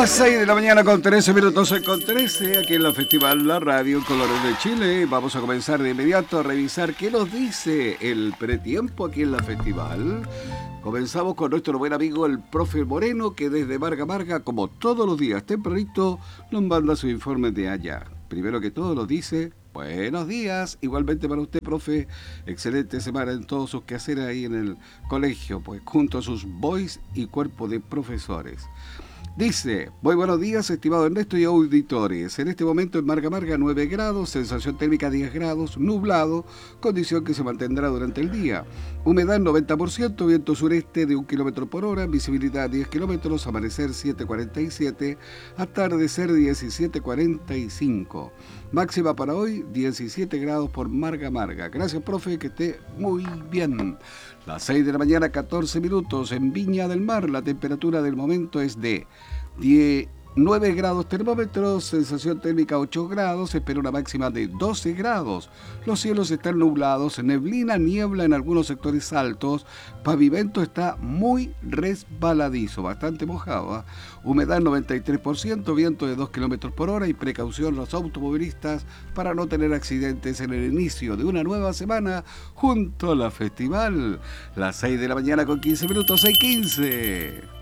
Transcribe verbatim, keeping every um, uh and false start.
Las seis de la mañana con trece minutos, con trece, aquí en la Festival La Radio Colores de Chile. Vamos a comenzar de inmediato a revisar qué nos dice el pretiempo aquí en la Festival. Comenzamos con nuestro buen amigo el profe Moreno, que desde Marga Marga, como todos los días tempranito, nos manda su informe de allá. Primero que todo nos dice: buenos días, igualmente para usted, profe. Excelente semana en todos sus quehaceres ahí en el colegio, pues junto a sus boys y cuerpo de profesores. Dice: muy buenos días, estimado Ernesto y auditores. En este momento en Marga Marga nueve grados, sensación térmica diez grados, nublado, condición que se mantendrá durante el día. Humedad noventa por ciento, viento sureste de un kilómetro por hora, visibilidad diez kilómetros, amanecer siete cuarenta y siete, atardecer diecisiete cuarenta y cinco. Máxima para hoy diecisiete grados por Marga Marga. Gracias, profe, que esté muy bien. Las seis de la mañana, catorce minutos, en Viña del Mar. La temperatura del momento es de nueve grados termómetros, sensación térmica ocho grados, se espera una máxima de doce grados. Los cielos están nublados, neblina, niebla en algunos sectores altos, pavimento está muy resbaladizo, bastante mojado, ¿eh? Humedad noventa y tres por ciento, viento de dos kilómetros por hora y precaución los automovilistas para no tener accidentes en el inicio de una nueva semana junto a la Festival. Las seis de la mañana con quince minutos, seis quince.